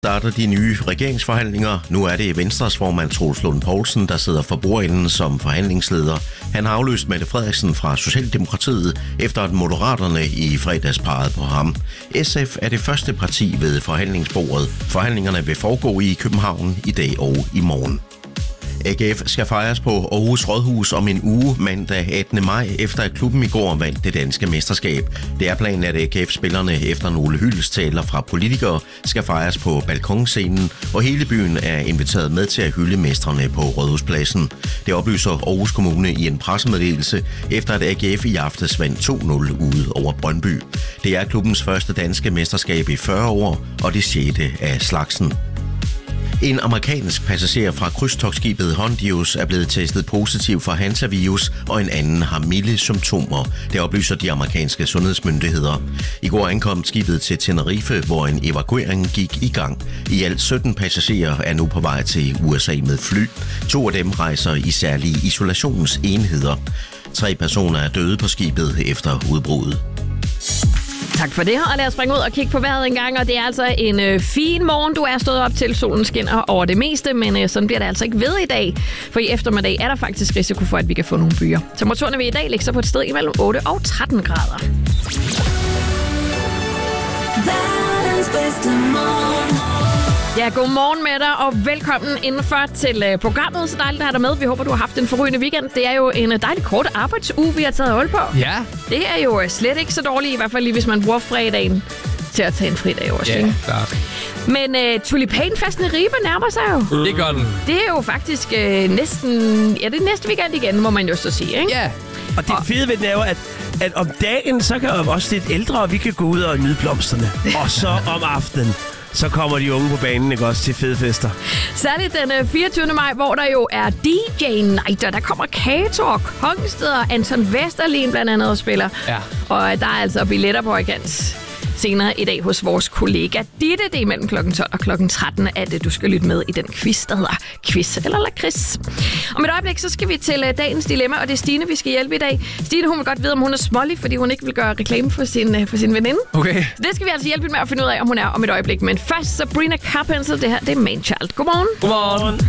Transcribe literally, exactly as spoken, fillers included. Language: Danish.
Starter de nye regeringsforhandlinger. Nu er det Venstres formand Troels Lund Poulsen, der sidder for bordenden som forhandlingsleder. Han har afløst Mette Frederiksen fra Socialdemokratiet, efter at Moderaterne i fredags pegede på ham. S F er det første parti ved forhandlingsbordet. Forhandlingerne vil foregå i København i dag og i morgen. A G F skal fejres på Aarhus Rådhus om en uge mandag attende maj, efter at klubben i går vandt det danske mesterskab. Det er planen, at A G F-spillerne efter nogle hyldesttaler fra politikere skal fejres på balkonscenen, og hele byen er inviteret med til at hylde mestrene på Rådhuspladsen. Det oplyser Aarhus Kommune i en pressemeddelelse, efter at A G F i aftes vandt to nul ude over Brøndby. Det er klubbens første danske mesterskab i fyrre år, og det sjette af slagsen. En amerikansk passager fra krydstogtskibet Hondius er blevet testet positiv for hantavirus, og en anden har milde symptomer. Det oplyser de amerikanske sundhedsmyndigheder. I går ankom skibet til Tenerife, hvor en evakuering gik i gang. I alt sytten passagerer er nu på vej til U S A med fly. To af dem rejser i særlige isolationsenheder. Tre personer er døde på skibet efter udbruddet. Tak for det, og lad os springe ud og kigge på vejret en gang, og det er altså en øh, fin morgen. Du er stået op til, solen skinner over det meste, men øh, sådan bliver det altså ikke ved i dag, for i eftermiddag er der faktisk risiko for, at vi kan få nogle byer. Temperaturerne vil i dag ligge sig på et sted imellem otte og tretten grader. Verdens bedste morgen. Ja, godmorgen med dig, og velkommen indenfor til uh, programmet. Så dejligt at have dig med. Vi håber, du har haft en forrygende weekend. Det er jo en uh, dejlig kort arbejdsuge, vi har taget hold på. Ja. Det er jo uh, slet ikke så dårligt, i hvert fald lige hvis man bruger fredagen til at tage en fridag også. Ja, klart. Men uh, tulipanfesten i Ribe nærmer sig jo. Mm. Det gør den. Det er jo faktisk uh, næsten... Ja, det er næste weekend igen, må man jo så sige, ikke? Ja. Og det fede ved det er jo, at, at om dagen, så kan også lidt ældre, vi kan gå ud og nyde blomsterne. Og så om aftenen, så kommer de unge på banen, ikke også, til fede fester. Særligt den fireogtyvende maj, hvor der jo er D J-night, og der kommer Kato og Kongsted og Anton Vesterlin blandt andet og spiller. Ja. Og der er altså billetter på Organs senere i dag hos vores kollega Ditte. Det er mellem klokken tolv og klokken tretten, at du skal lytte med i den quiz, der hedder Quiz eller Lakrids. Om et øjeblik, så skal vi til dagens dilemma, og det er Stine, vi skal hjælpe i dag. Stine, hun vil godt vide, om hun er smålig, fordi hun ikke vil gøre reklame for sin, for sin veninde. Okay. Så det skal vi altså hjælpe med at finde ud af, om hun er om et øjeblik. Men først, Sabrina Carpenter, det her, det er Manchild. Godmorgen. Godmorgen.